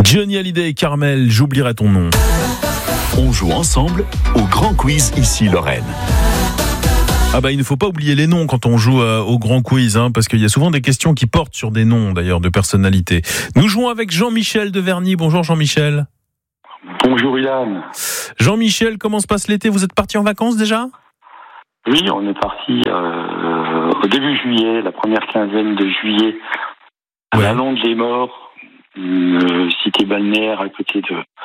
Johnny Hallyday et Carmel, j'oublierai ton nom. On joue ensemble au grand quiz ici Lorraine. Ah bah il ne faut pas oublier les noms quand on joue au grand quiz, parce qu'il y a souvent des questions qui portent sur des noms d'ailleurs de personnalités. Nous jouons avec Jean-Michel de Verny. Bonjour Jean-Michel. Bonjour Yann. Jean-Michel, comment se passe l'été ? Vous êtes parti en vacances déjà ? Oui, on est parti au début juillet, la première quinzaine de juillet, à la Londe des Morts, une cité balnéaire à côté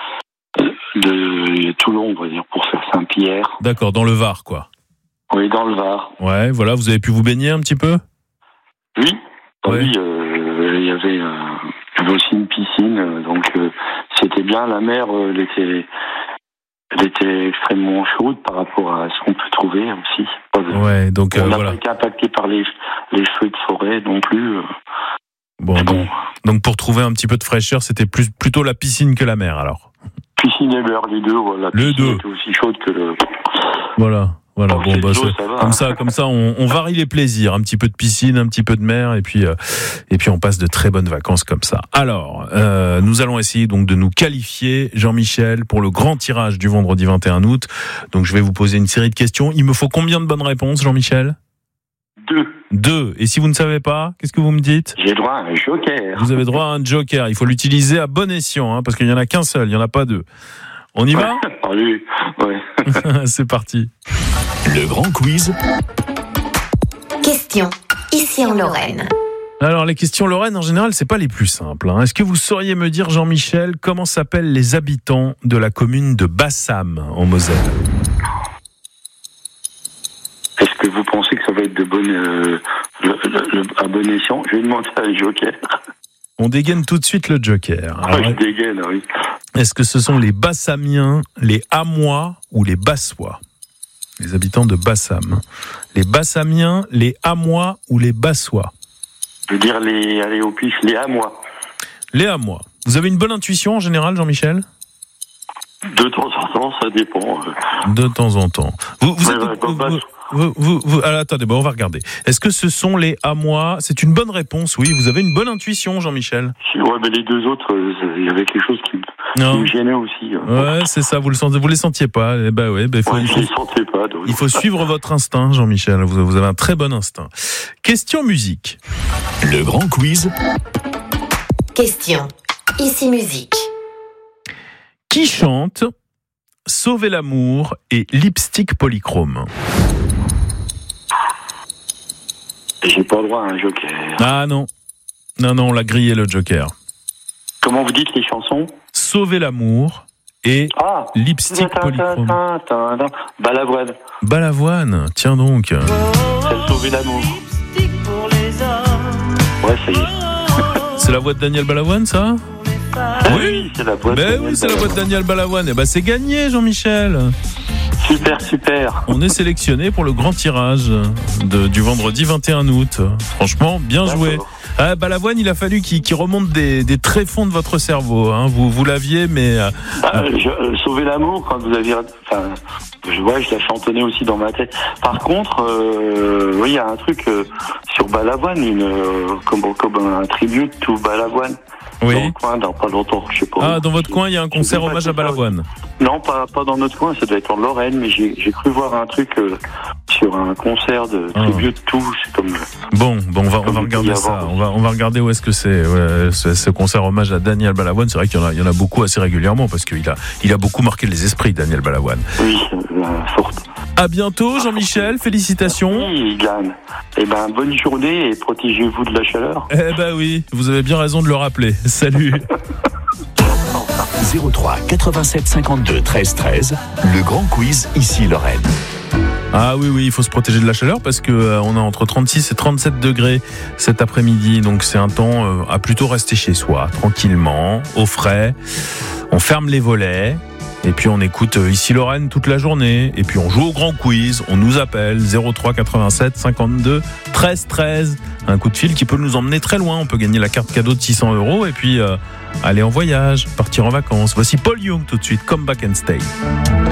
de Toulon, on va dire, pour faire Saint-Pierre. D'accord, dans le Var quoi. Oui, dans le Var. Ouais, voilà, vous avez pu vous baigner un petit peu ? Oui, ouais. Oui, il y avait aussi une piscine, donc c'était bien. La mer, elle était extrêmement chaude par rapport à ce qu'on peut trouver aussi. Ouais, donc on n'a voilà. pas été impacté par les feux de forêt non plus. Bon. Donc pour trouver un petit peu de fraîcheur, c'était plutôt la piscine que la mer alors. Piscine et mer, les deux. Voilà. La piscine était aussi chaude que le. Voilà. Donc, bon, comme ça ça, on varie les plaisirs. Un petit peu de piscine, un petit peu de mer, et puis on passe de très bonnes vacances comme ça. Alors, nous allons essayer donc de nous qualifier, Jean-Michel, pour le grand tirage du vendredi 21 août. Donc, je vais vous poser une série de questions. Il me faut combien de bonnes réponses, Jean-Michel ? 2. Et si vous ne savez pas, qu'est-ce que vous me dites ? J'ai droit à un joker. Vous avez droit à un joker. Il faut l'utiliser à bon escient, parce qu'il n'y en a qu'un seul, il n'y en a pas 2. On y va ? Oui, ouais. C'est parti. Le grand quiz. Question, ici en Lorraine. Alors, les questions Lorraine, en général, c'est pas les plus simples. Est-ce que vous sauriez me dire, Jean-Michel, comment s'appellent les habitants de la commune de Bassam, en Moselle ? Est-ce que vous pensez que ça va être de à bon escient ? Je vais demander à un joker. On dégaine tout de suite le joker. Alors, je dégaine, oui. Est-ce que ce sont les Bassamiens, les Hamois ou les Bassois ? Les habitants de Bassam. Les Bassamiens, les Hamois ou les Bassois ? Je veux dire allez au pif, les Hamois. Les Hamois. Vous avez une bonne intuition en général, Jean-Michel ? De temps en temps, ça dépend. De temps en temps. Alors, attendez, on va regarder. Est-ce que ce sont les Hamois ? C'est une bonne réponse, oui. Vous avez une bonne intuition, Jean-Michel. Ouais, mais les deux autres, il y avait quelque chose qui me gênait aussi. Ouais, c'est ça. Vous les sentiez pas. Je les sentais pas. Donc. Il faut suivre votre instinct, Jean-Michel. Vous avez un très bon instinct. Question musique. Le grand quiz. Question, ici musique. Qui chante Sauver l'amour et Lipstick Polychrome ? J'ai pas le droit à un joker. Ah non, on l'a grillé le joker. Comment vous dites les chansons ? Sauver l'amour et Lipstick Polychrome. Balavoine, tiens donc. C'est Sauver l'amour. Ouais, ça y est. C'est la voix de Daniel Balavoine, ça ? Oui, c'est la voix c'est la voix de Daniel Balavoine. C'est gagné, Jean-Michel. Super. On est sélectionné pour le grand tirage du vendredi 21 août. Franchement, bien joué. Balavoine, il a fallu qu'il remonte des tréfonds de votre cerveau. Vous l'aviez, mais... Sauver l'amour, quand vous aviez... je la chantonnais aussi dans ma tête. Par contre, il y a un truc sur Balavoine, comme un tribute to Balavoine. Oui. Dans le coin, dans pas longtemps, je sais pas. Dans votre coin, il y a un concert hommage à Balavoine. Non, pas dans notre coin, ça doit être en Lorraine, mais j'ai cru voir un truc sur un concert de tribute tout, c'est comme... Bon, on va regarder ça. On va regarder où est-ce que c'est ce concert hommage à Daniel Balavoine. C'est vrai qu'il y en a beaucoup assez régulièrement parce qu'il a beaucoup marqué les esprits, Daniel Balavoine. Oui, forte. À bientôt, Jean-Michel. Félicitations. Oui, Yann. Bonne journée et protégez-vous de la chaleur. Oui, vous avez bien raison de le rappeler. Salut. 03 87 52 13 13. Le grand quiz ici Lorraine. Ah oui, il faut se protéger de la chaleur parce que on a entre 36 et 37 degrés cet après-midi. Donc c'est un temps à plutôt rester chez soi, tranquillement, au frais. On ferme les volets. Et puis on écoute ici Lorraine toute la journée. Et puis on joue au grand quiz. On nous appelle 03 87 52 13 13. Un coup de fil qui peut nous emmener très loin. On peut gagner la carte cadeau de 600 € et puis aller en voyage, partir en vacances. Voici Paul Young tout de suite, Come Back and Stay.